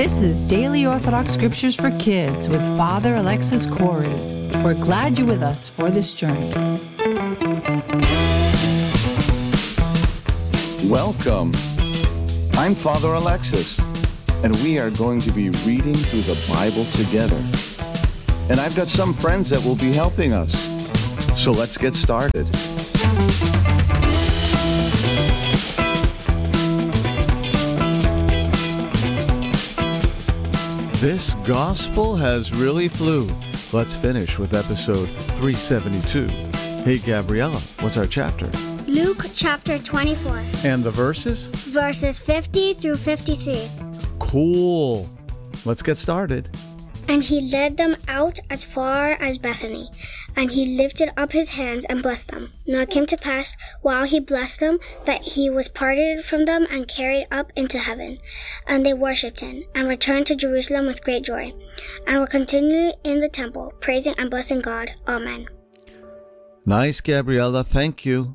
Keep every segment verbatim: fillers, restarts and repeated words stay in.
This is Daily Orthodox Scriptures for Kids with Father Alexis Corey. We're glad you're with us for this journey. Welcome. I'm Father Alexis, and we are going to be reading through the Bible together. And I've got some friends that will be helping us. So let's get started. This gospel has really flew. Let's finish with episode three seventy-two. Hey, Gabriella, what's our chapter? Luke chapter twenty-four. And the verses? Verses fifty through fifty-three. Cool. Let's get started. And he led them out as far as Bethany, and he lifted up his hands and blessed them. Now it came to pass, while he blessed them, that he was parted from them and carried up into heaven. And they worshipped him, and returned to Jerusalem with great joy, and were continually in the temple, praising and blessing God. Amen. Nice, Gabriella. Thank you.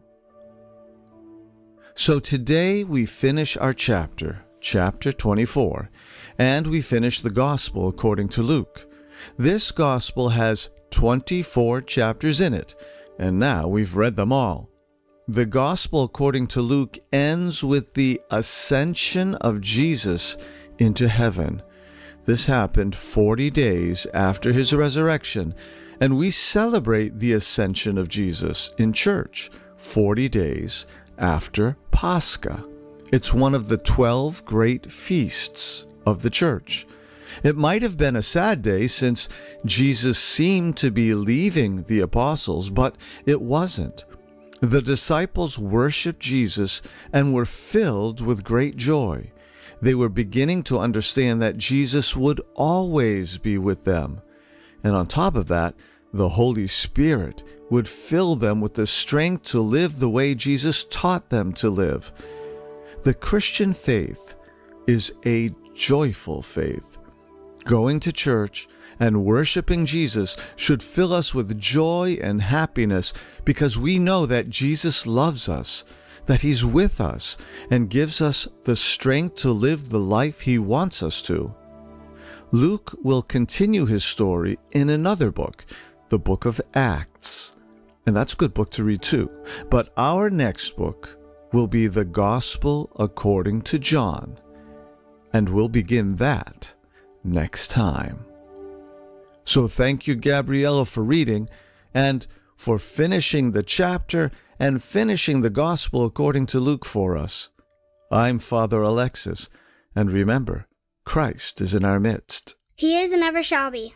So today we finish our chapter, chapter twenty-four, and we finish the gospel according to Luke. This gospel has twenty-four chapters in it, and now we've read them all. The gospel according to Luke ends with the ascension of Jesus into heaven. This happened forty days after his resurrection, and we celebrate the ascension of Jesus in church forty days after Pascha. It's one of the twelve great feasts of the church. It might have been a sad day since Jesus seemed to be leaving the apostles, but it wasn't. The disciples worshiped Jesus and were filled with great joy. They were beginning to understand that Jesus would always be with them. And on top of that, the Holy Spirit would fill them with the strength to live the way Jesus taught them to live. The Christian faith is a joyful faith. Going to church and worshiping Jesus should fill us with joy and happiness because we know that Jesus loves us, that he's with us, and gives us the strength to live the life he wants us to. Luke will continue his story in another book, the book of Acts. And that's a good book to read too. But our next book will be the Gospel according to John. And we'll begin that next time. So thank you, Gabriella, for reading and for finishing the chapter and finishing the Gospel according to Luke for us. I'm Father Alexis, and remember, Christ is in our midst. He is and ever shall be.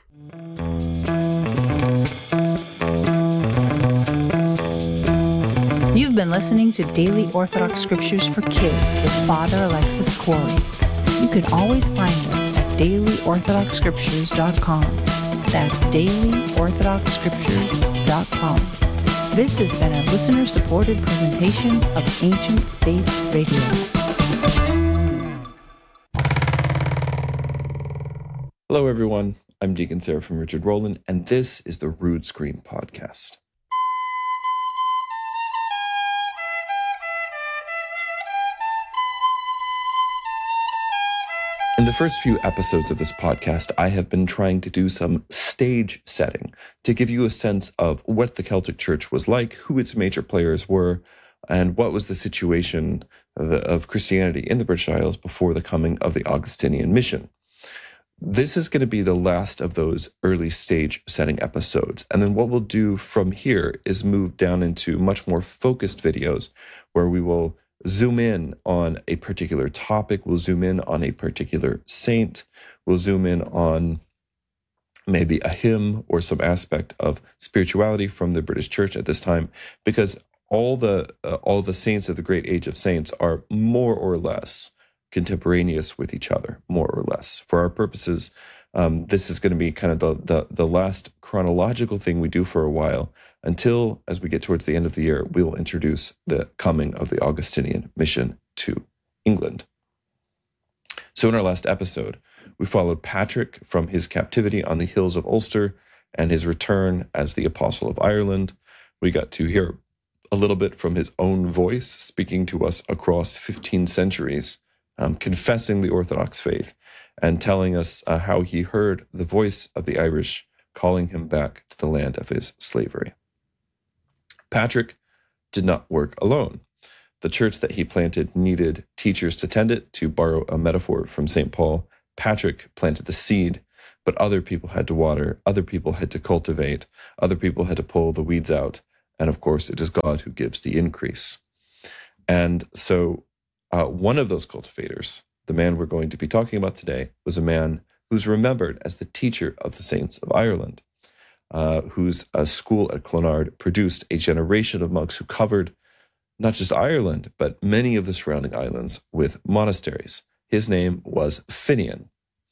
You've been listening to Daily Orthodox Scriptures for Kids with Father Alexis Corey. You can always find us at daily orthodox scriptures dot com. That's daily orthodox scriptures dot com. This has been a listener-supported presentation of Ancient Faith Radio. Hello, everyone. I'm Deacon Seraphim Richard Rowland, and this is the Rood Screen Podcast. In the first few episodes of this podcast, I have been trying to do some stage setting to give you a sense of what the Celtic Church was like, who its major players were, and what was the situation of Christianity in the British Isles before the coming of the Augustinian mission. This is going to be the last of those early stage setting episodes. And then what we'll do from here is move down into much more focused videos where we will zoom in on a particular topic. We'll zoom in on a particular saint. We'll zoom in on maybe a hymn or some aspect of spirituality from the British Church at this time, because all the uh, all the saints of the Great Age of Saints are more or less contemporaneous with each other, more or less. For our purposes, um, this is going to be kind of the, the the last chronological thing we do for a while, until, as we get towards the end of the year, we'll introduce the coming of the Augustinian mission to England. So in our last episode, we followed Patrick from his captivity on the hills of Ulster and his return as the Apostle of Ireland. We got to hear a little bit from his own voice, speaking to us across fifteen centuries, um, confessing the Orthodox faith, and telling us uh, how he heard the voice of the Irish calling him back to the land of his slavery. Patrick did not work alone. The church that he planted needed teachers to tend it. To borrow a metaphor from Saint Paul, Patrick planted the seed, but other people had to water, other people had to cultivate, other people had to pull the weeds out, and of course, it is God who gives the increase. And so uh, one of those cultivators, the man we're going to be talking about today, was a man who's remembered as the teacher of the saints of Ireland, uh, whose uh, school at Clonard produced a generation of monks who covered not just Ireland, but many of the surrounding islands with monasteries. His name was Finian.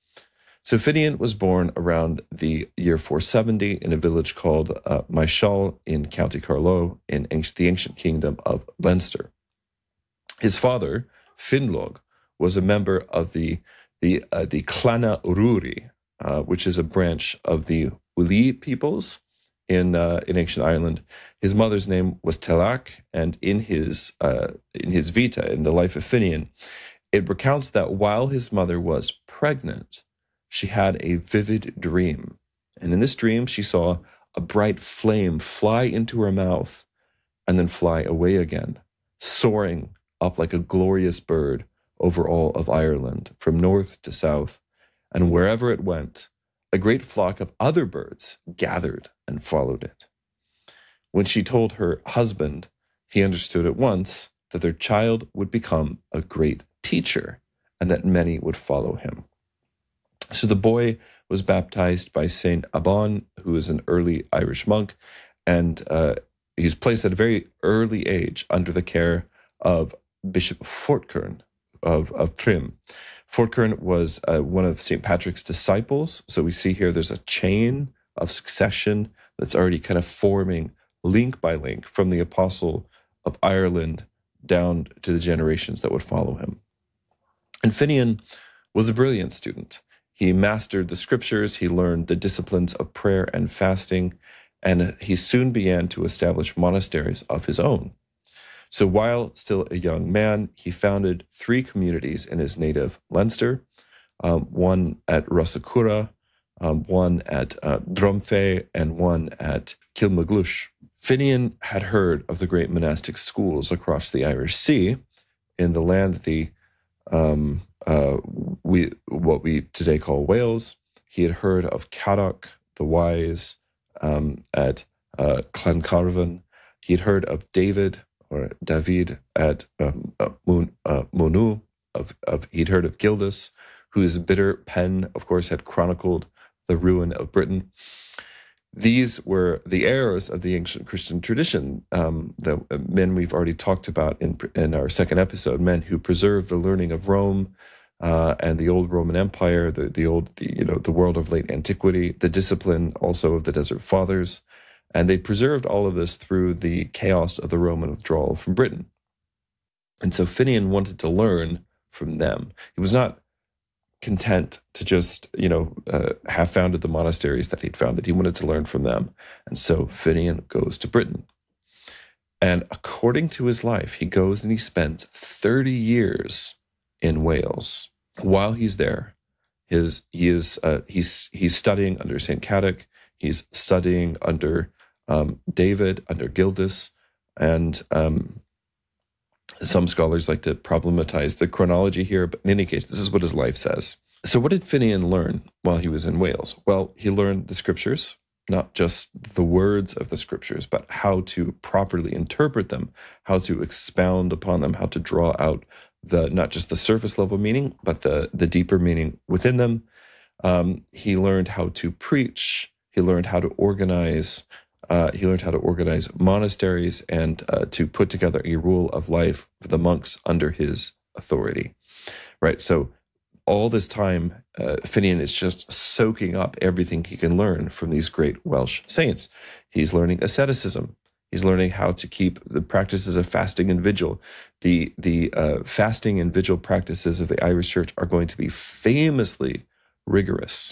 So Finian was born around the year four seventy in a village called uh, Maishal in County Carlow in ancient, the ancient kingdom of Leinster. His father, Finlog, was a member of the the uh, the Clana Ururi, uh, which is a branch of the Uli peoples in uh, in ancient Ireland. His mother's name was Telach, and in his uh, in his Vita, in the life of Finian, it recounts that while his mother was pregnant, she had a vivid dream. And in this dream, she saw a bright flame fly into her mouth and then fly away again, soaring up like a glorious bird over all of Ireland, from north to south. And wherever it went, a great flock of other birds gathered and followed it. When she told her husband, he understood at once that their child would become a great teacher and that many would follow him. So the boy was baptized by Saint Abon, who is an early Irish monk, and uh, he's placed at a very early age under the care of Bishop Fortkern of, of Trim. Fortkern was uh, one of Saint Patrick's disciples. So we see here there's a chain of succession that's already kind of forming link by link from the apostle of Ireland down to the generations that would follow him. And Finian was a brilliant student. He mastered the scriptures, he learned the disciplines of prayer and fasting, and he soon began to establish monasteries of his own. So while still a young man, he founded three communities in his native Leinster, um, one at Rossachura, um, one at uh, Drumfey, and one at Kilmaglush. Finian had heard of the great monastic schools across the Irish Sea in the land that the um, uh, we what we today call Wales. He had heard of Caddock the Wise um, at uh, Clancarvan. He had heard of David or David at um, uh, Mon, uh, Monu. Of, of he'd heard of Gildas, whose bitter pen, of course, had chronicled the ruin of Britain. These were the heirs of the ancient Christian tradition, um, the men we've already talked about in in our second episode, men who preserved the learning of Rome uh, and the old Roman Empire, the the old the, you know the world of late antiquity, the discipline also of the Desert Fathers, and they preserved all of this through the chaos of the Roman withdrawal from Britain. And so Finian wanted to learn from them. He was not content to just, you know, uh, have founded the monasteries that he'd founded. He wanted to learn from them. And so Finian goes to Britain. And according to his life, he goes and he spends thirty years in Wales. While he's there, his he is uh, he's he's studying under Saint Caddock. He's studying under um, David, under Gildas, and um, some scholars like to problematize the chronology here, but in any case, this is what his life says. So what did Finian learn while he was in Wales? Well, he learned the scriptures, not just the words of the scriptures, but how to properly interpret them, how to expound upon them, how to draw out the not just the surface level meaning, but the, the deeper meaning within them. Um, he learned how to preach. He learned how to organize. Uh, he learned how to organize monasteries and uh, to put together a rule of life for the monks under his authority, right? So all this time, uh, Finian is just soaking up everything he can learn from these great Welsh saints. He's learning asceticism. He's learning how to keep the practices of fasting and vigil. The, the uh, fasting and vigil practices of the Irish Church are going to be famously rigorous.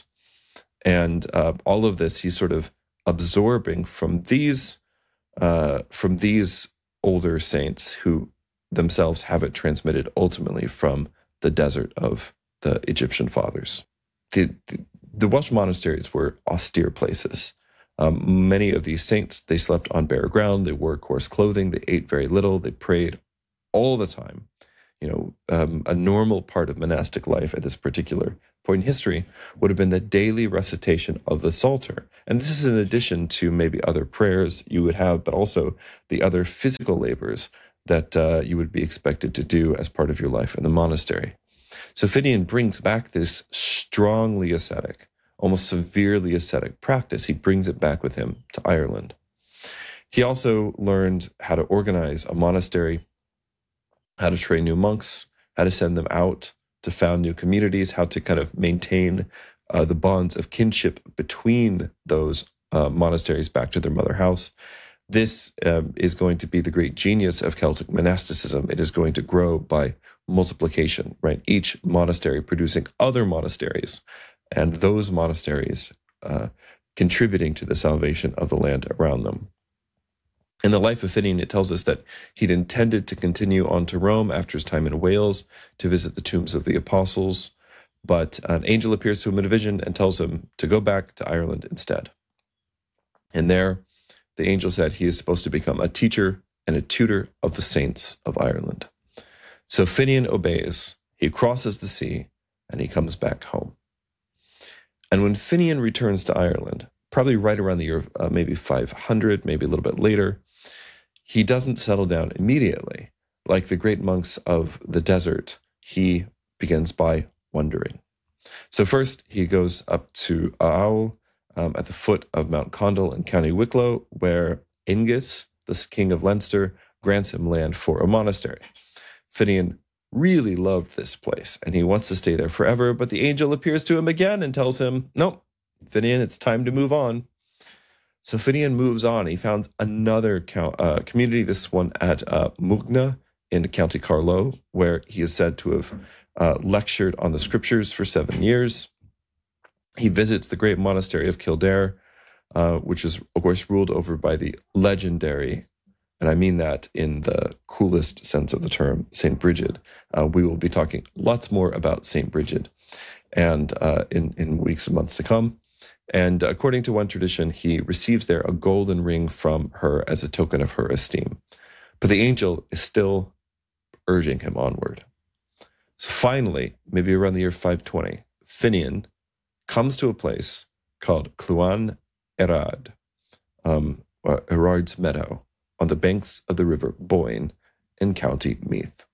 And uh, all of this, he's sort of absorbing from these uh, from these older saints who themselves have it transmitted ultimately from the desert of the Egyptian fathers. The, the, the Welsh monasteries were austere places. Um, many of these saints, they slept on bare ground, they wore coarse clothing, they ate very little, they prayed all the time. You know, um, a normal part of monastic life at this particular point in history would have been the daily recitation of the Psalter. And this is in addition to maybe other prayers you would have, but also the other physical labors that uh, you would be expected to do as part of your life in the monastery. So Finian brings back this strongly ascetic, almost severely ascetic practice. He brings it back with him to Ireland. He also learned how to organize a monastery, how to train new monks, how to send them out to found new communities, how to kind of maintain uh, the bonds of kinship between those uh, monasteries back to their mother house. This um, is going to be the great genius of Celtic monasticism. It is going to grow by multiplication, right? Each monastery producing other monasteries, and those monasteries uh, contributing to the salvation of the land around them. In the life of Finian, it tells us that he'd intended to continue on to Rome after his time in Wales to visit the tombs of the apostles, but an angel appears to him in a vision and tells him to go back to Ireland instead. And there, the angel said he is supposed to become a teacher and a tutor of the saints of Ireland. So Finian obeys, he crosses the sea, and he comes back home. And when Finian returns to Ireland, probably right around the year of uh, maybe five hundred, maybe a little bit later, he doesn't settle down immediately. Like the great monks of the desert, he begins by wandering. So first, he goes up to Awl um, at the foot of Mount Condell in County Wicklow, where Angus, the king of Leinster, grants him land for a monastery. Finian really loved this place, and he wants to stay there forever, but the angel appears to him again and tells him, no, Finian, it's time to move on. So Finian moves on. He found another uh, community, this one at uh, Mugna in County Carlow, where he is said to have uh, lectured on the scriptures for seven years. He visits the great monastery of Kildare, uh, which is, of course, ruled over by the legendary, and I mean that in the coolest sense of the term, Saint Brigid. Uh, we will be talking lots more about Saint Brigid and uh, in, in weeks and months to come. And according to one tradition, he receives there a golden ring from her as a token of her esteem. But the angel is still urging him onward. So finally, maybe around the year five twenty, Finian comes to a place called Clúan Erad, um, or Erard's Meadow, on the banks of the river Boyne in County Meath.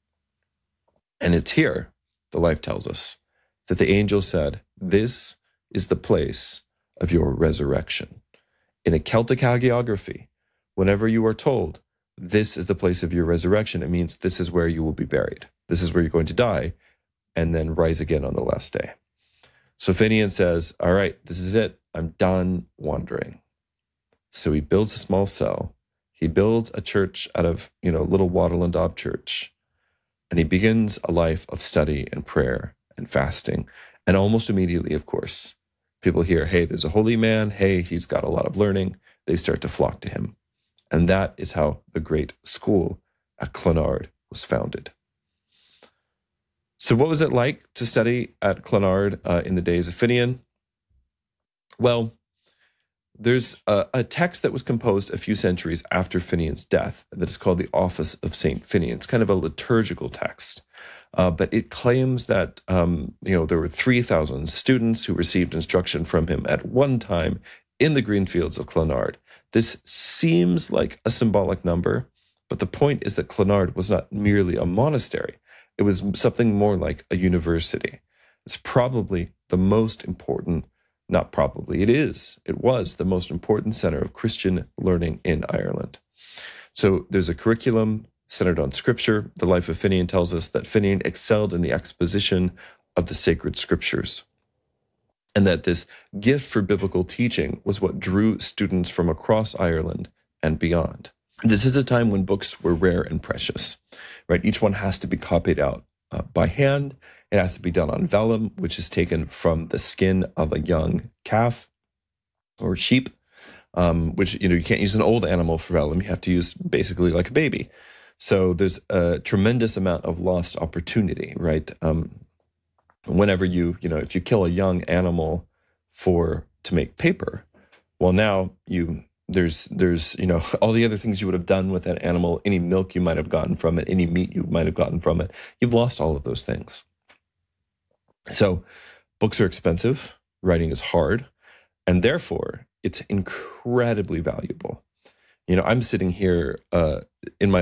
And it's here, the life tells us, that the angel said, this is the place of your resurrection. In a Celtic hagiography, whenever you are told, this is the place of your resurrection, it means this is where you will be buried. This is where you're going to die and then rise again on the last day. So Finian says, all right, this is it. I'm done wandering. So he builds a small cell. He builds a church out of, you know, little Wattle and Daub church. And he begins a life of study and prayer and fasting. And almost immediately, of course, people hear, hey, there's a holy man. Hey, he's got a lot of learning. They start to flock to him. And that is how the great school at Clonard was founded. So what was it like to study at Clonard uh, in the days of Finian? Well, there's a, a text that was composed a few centuries after Finian's death that is called the Office of Saint Finian. It's kind of a liturgical text, uh, but it claims that um, you know there were three thousand students who received instruction from him at one time in the green fields of Clonard. This seems like a symbolic number, but the point is that Clonard was not merely a monastery. It was something more like a university. It's probably the most important Not probably, it is, it was the most important center of Christian learning in Ireland. So there's a curriculum centered on scripture. The life of Finian tells us that Finian excelled in the exposition of the sacred scriptures, and that this gift for biblical teaching was what drew students from across Ireland and beyond. This is a time when books were rare and precious, right? Each one has to be copied out uh, by hand. It has to be done on vellum, which is taken from the skin of a young calf or sheep, um, which, you know, you can't use an old animal for vellum. You have to use basically like a baby. So there's a tremendous amount of lost opportunity, right? Um, whenever you, you know, if you kill a young animal for to make paper, well, now you there's there's you know all the other things you would have done with that animal, any milk you might have gotten from it, any meat you might have gotten from it, you've lost all of those things. So books are expensive, writing is hard, and therefore it's incredibly valuable. You know, I'm sitting here uh, in my